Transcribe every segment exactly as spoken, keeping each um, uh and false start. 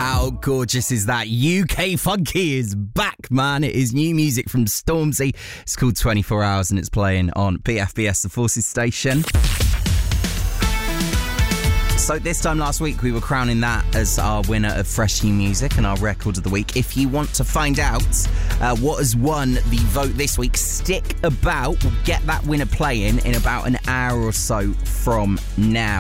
How gorgeous is that? U K Funky is back, man. It is new music from Stormzy. It's called twenty-four hours and it's playing on B F B S, the Forces station. So this time last week, we were crowning that as our winner of Fresh New Music and our Record of the Week. If you want to find out uh, what has won the vote this week, stick about. We'll get that winner playing in about an hour or so from now.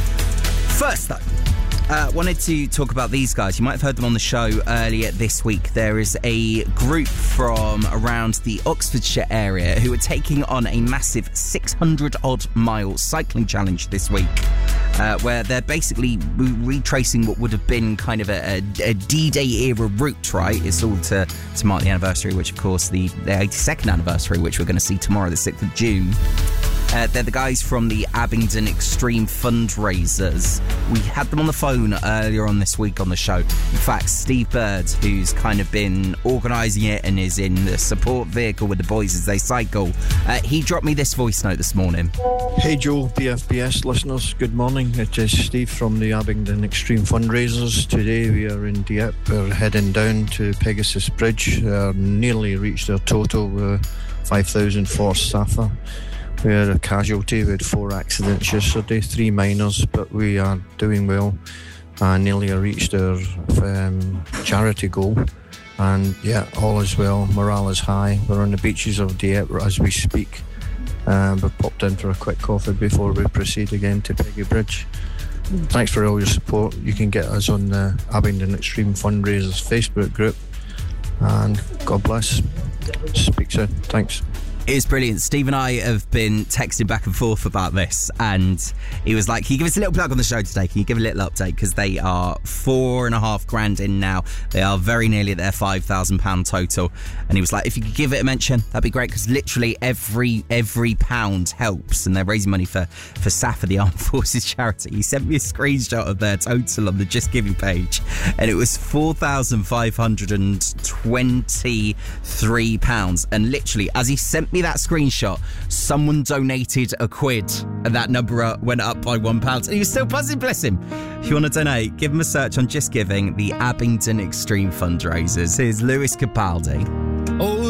First, though, Uh, wanted to talk about these guys. You might have heard them on the show earlier this week. There is a group from around the Oxfordshire area who are taking on a massive six hundred odd mile cycling challenge this week, uh, where they're basically re- retracing what would have been kind of a, a, a D-Day era route, right? It's all to, to mark the anniversary, which of course the, the eighty-second anniversary, which we're going to see tomorrow, the sixth of June. Uh, they're the guys from the Abingdon Extreme Fundraisers. We had them on the phone earlier on this week on the show. In fact, Steve Bird, who's kind of been organising it and is in the support vehicle with the boys as they cycle, uh, he dropped me this voice note this morning. Hey Joe, B F B S listeners, good morning. It is Steve from the Abingdon Extreme Fundraisers. Today we are in Dieppe. We're heading down to Pegasus Bridge. Uh, nearly reached our total, uh, five thousand for Safa. We had a casualty. We had four accidents yesterday, three minors, but we are doing well. Uh, nearly reached our um, charity goal. And yeah, all is well. Morale is high. We're on the beaches of Dieppe as we speak. Um, we've popped in for a quick coffee before we proceed again to Peggy Bridge. Thanks for all your support. You can get us on the Abingdon Extreme Fundraisers Facebook group. And God bless. Speak soon. Thanks. It's brilliant. Steve and I have been texting back and forth about this, and he was like, can you give us a little plug on the show today? Can you give a little update? Because they are four and a half grand in now. They are very nearly at their five thousand pounds total. And he was like, if you could give it a mention, that'd be great, because literally every every pound helps, and they're raising money for, for Safa, the Armed Forces charity. He sent me a screenshot of their total on the Just Giving page, and it was four thousand five hundred twenty-three pounds. And literally, as he sent me that screenshot, someone donated a quid and that number went up by one pound, and he was still buzzing, bless him. If you want to donate, give him a search on Just Giving, the Abingdon Extreme Fundraisers. Here's Lewis Capaldi.